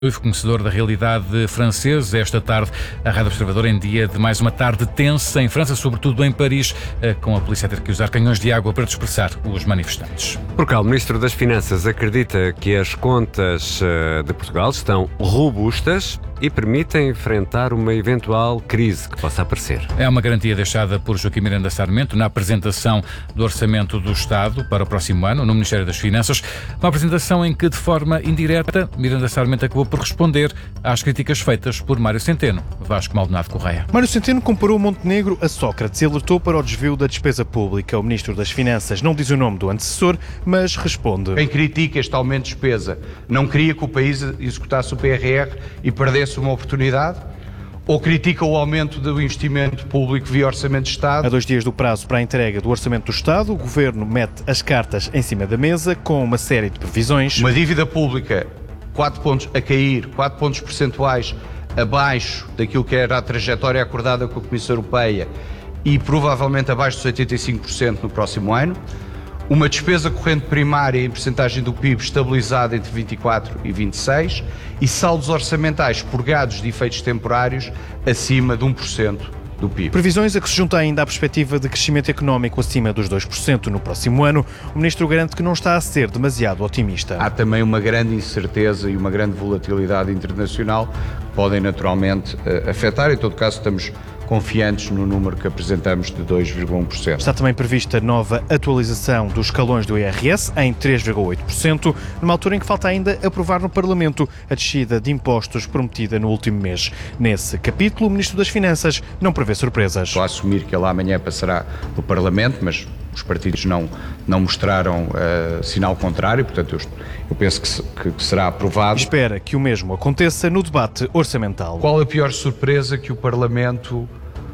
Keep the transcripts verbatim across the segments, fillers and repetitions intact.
Conhecedor da realidade francesa, esta tarde a Rádio Observador em dia de mais uma tarde tensa em França, sobretudo em Paris, com a polícia a ter que usar canhões de água para dispersar os manifestantes. Por cá, o Ministro das Finanças acredita que as contas de Portugal estão robustas e permitem enfrentar uma eventual crise que possa aparecer. É uma garantia deixada por Joaquim Miranda Sarmento na apresentação do Orçamento do Estado para o próximo ano no Ministério das Finanças, uma apresentação em que, de forma indireta, Miranda Sarmento acabou por responder às críticas feitas por Mário Centeno. Vasco Maldonado Correia. Mário Centeno comparou Montenegro a Sócrates e alertou para o desvio da despesa pública. O Ministro das Finanças não diz o nome do antecessor, mas responde. Quem critica este aumento de despesa não queria que o país executasse o P R R e perdesse uma oportunidade? Ou critica o aumento do investimento público via Orçamento de Estado? A dois dias do prazo para a entrega do Orçamento do Estado, o Governo mete as cartas em cima da mesa com uma série de previsões. Uma dívida pública quatro pontos a cair, quatro pontos percentuais abaixo daquilo que era a trajetória acordada com a Comissão Europeia e provavelmente abaixo dos oitenta e cinco por cento no próximo ano. Uma despesa corrente primária em percentagem do P I B estabilizada entre vinte e quatro e vinte e seis e saldos orçamentais purgados de efeitos temporários acima de um por cento do P I B. Previsões a que se junta ainda a perspectiva de crescimento económico acima dos dois por cento no próximo ano. O Ministro garante que não está a ser demasiado otimista. Há também uma grande incerteza e uma grande volatilidade internacional que podem naturalmente afetar. Em todo caso, estamos confiantes no número que apresentamos de dois vírgula um por cento. Está também prevista nova atualização dos escalões do I R S em três vírgula oito por cento, numa altura em que falta ainda aprovar no Parlamento a descida de impostos prometida no último mês. Nesse capítulo, o Ministro das Finanças não prevê surpresas. Estou a assumir que ele amanhã passará pelo Parlamento, mas os partidos não, não mostraram uh, sinal contrário, portanto eu, eu penso que, se, que, que será aprovado. Espera que o mesmo aconteça no debate orçamental. Qual a pior surpresa que o Parlamento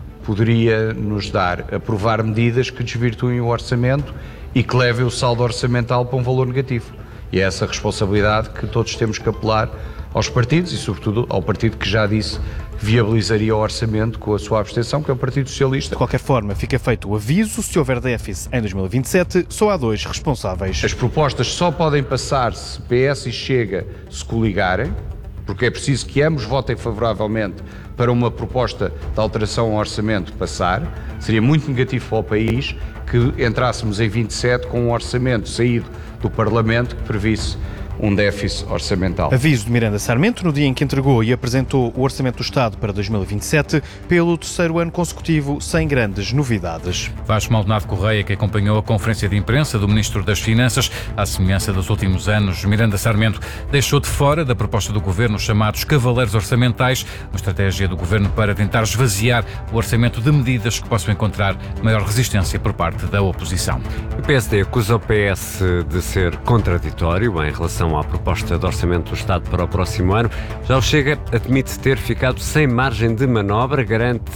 poderia nos dar? Aprovar medidas que desvirtuem o orçamento e que levem o saldo orçamental para um valor negativo. E é essa responsabilidade que todos temos que apelar aos partidos e, sobretudo, ao partido que já disse que viabilizaria o orçamento com a sua abstenção, que é o Partido Socialista. De qualquer forma, fica feito o aviso: se houver déficit em dois mil e vinte e sete, só há dois responsáveis. As propostas só podem passar se P S e Chega se coligarem, porque é preciso que ambos votem favoravelmente para uma proposta de alteração ao orçamento passar. Seria muito negativo para o país que entrássemos em vinte e sete com um orçamento saído do Parlamento que previsse um déficit orçamental. Aviso de Miranda Sarmento no dia em que entregou e apresentou o Orçamento do Estado para dois mil e vinte e sete, pelo terceiro ano consecutivo, sem grandes novidades. Vasco Maldonado Correia, que acompanhou a conferência de imprensa do Ministro das Finanças, à semelhança dos últimos anos, Miranda Sarmento deixou de fora da proposta do Governo os chamados cavaleiros orçamentais, uma estratégia do Governo para tentar esvaziar o orçamento de medidas que possam encontrar maior resistência por parte da oposição. O P S D acusa o P S de ser contraditório em relação à proposta de Orçamento do Estado para o próximo ano. Já o Chega admite ter ficado sem margem de manobra, garante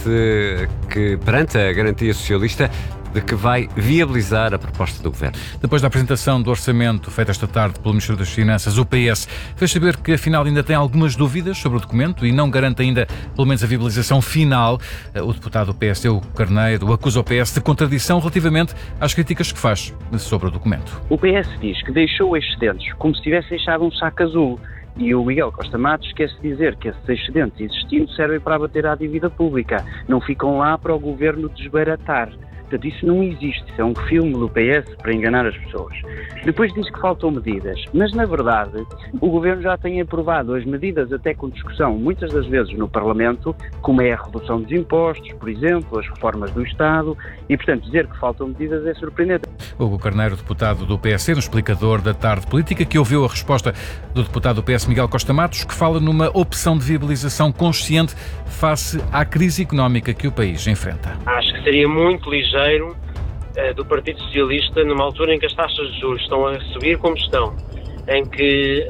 que, perante a garantia socialista, de que vai viabilizar a proposta do Governo. Depois da apresentação do orçamento feita esta tarde pelo Ministro das Finanças, o P S fez saber que afinal ainda tem algumas dúvidas sobre o documento e não garante ainda pelo menos a viabilização final. O deputado do P S D, Hugo Carneiro, acusa o P S de contradição relativamente às críticas que faz sobre o documento. O P S diz que deixou excedentes como se tivesse deixado um saco azul. E o Miguel Costa Matos esquece de dizer que esses excedentes existindo servem para abater à dívida pública. Não ficam lá para o Governo desbaratar. Portanto, isso não existe, isso é um filme do P S para enganar as pessoas. Depois diz que faltam medidas, mas na verdade o Governo já tem aprovado as medidas até com discussão, muitas das vezes no Parlamento, como é a redução dos impostos, por exemplo, as reformas do Estado, e portanto dizer que faltam medidas é surpreendente. Hugo Carneiro, deputado do P S D, no explicador da tarde política, que ouviu a resposta do deputado do P S, Miguel Costa Matos, que fala numa opção de viabilização consciente face à crise económica que o país enfrenta. Acho que seria muito ligeiro do Partido Socialista, numa altura em que as taxas de juros estão a subir como estão, em que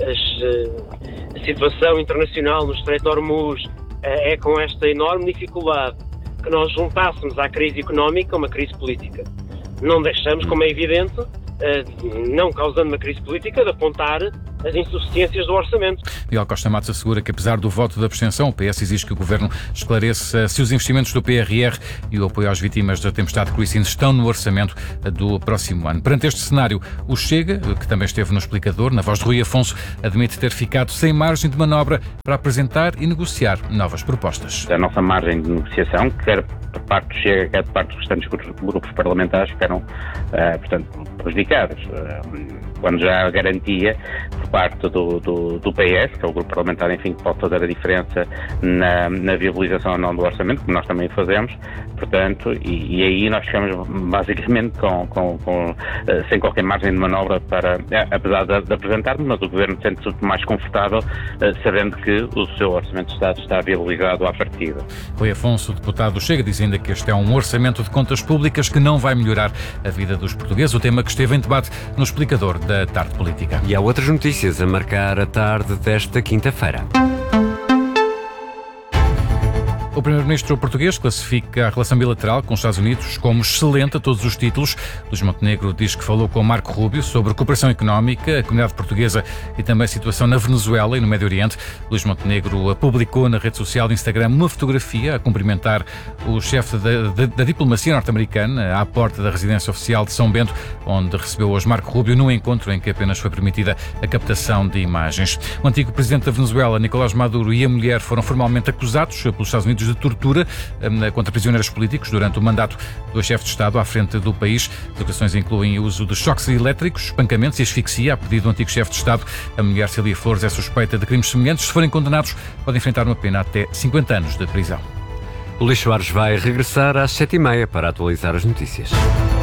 as, a situação internacional no Estreito de Hormuz é com esta enorme dificuldade, que nós juntássemos à crise económica uma crise política. Não deixamos, como é evidente, não causando uma crise política, de apontar as insuficiências do orçamento. Miguel Costa Matos assegura que, apesar do voto da abstenção, o P S exige que o Governo esclareça se os investimentos do P R R e o apoio às vítimas da tempestade Christine estão no orçamento do próximo ano. Perante este cenário, o Chega, que também esteve no explicador, na voz de Rui Afonso, admite ter ficado sem margem de manobra para apresentar e negociar novas propostas. A nossa margem de negociação, quer por parte do Chega, quer por parte dos restantes grupos parlamentares, ficaram, uh, portanto, prejudicados. Uh, quando já há garantia por parte do, do, do P S, que é o grupo parlamentar, enfim, que pode fazer a diferença na, na viabilização ou não do orçamento, como nós também fazemos, portanto, e, e aí nós ficamos basicamente com, com, com, uh, sem qualquer margem de manobra para, uh, apesar de, de apresentarmos, mas o Governo sente-se mais confortável, uh, sabendo que o seu orçamento de Estado está viabilizado à partida. Rui Afonso, deputado do Chega, diz ainda que este é um orçamento de contas públicas que não vai melhorar a vida dos portugueses, o tema que esteve em debate no explicador da Tarde Política. E há outras notícias a marcar a tarde desta quinta-feira. O primeiro-ministro português classifica a relação bilateral com os Estados Unidos como excelente a todos os títulos. Luís Montenegro diz que falou com Marco Rubio sobre cooperação económica, a comunidade portuguesa e também a situação na Venezuela e no Médio Oriente. Luís Montenegro publicou na rede social do Instagram uma fotografia a cumprimentar o chefe da, da, da diplomacia norte-americana à porta da residência oficial de São Bento, onde recebeu hoje Marco Rubio num encontro em que apenas foi permitida a captação de imagens. O antigo presidente da Venezuela, Nicolás Maduro, e a mulher foram formalmente acusados pelos Estados Unidos de tortura um, contra prisioneiros políticos durante o mandato do chefe de Estado à frente do país. As acusações incluem o uso de choques elétricos, espancamentos e asfixia a pedido do antigo chefe de Estado. A mulher Célia Flores é suspeita de crimes semelhantes. Se forem condenados, podem enfrentar uma pena até cinquenta anos de prisão. O Luís Soares vai regressar às sete e meia para atualizar as notícias.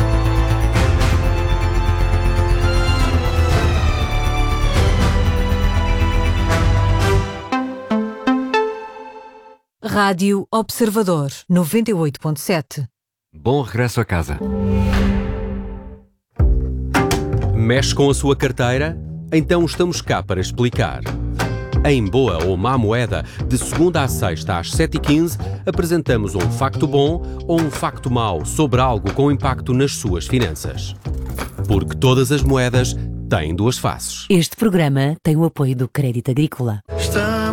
Rádio Observador, noventa e oito ponto sete. Bom regresso a casa. Mexe com a sua carteira? Então estamos cá para explicar. Em Boa ou Má Moeda, de segunda à sexta às sete e quinze, apresentamos um facto bom ou um facto mau sobre algo com impacto nas suas finanças. Porque todas as moedas têm duas faces. Este programa tem o apoio do Crédito Agrícola.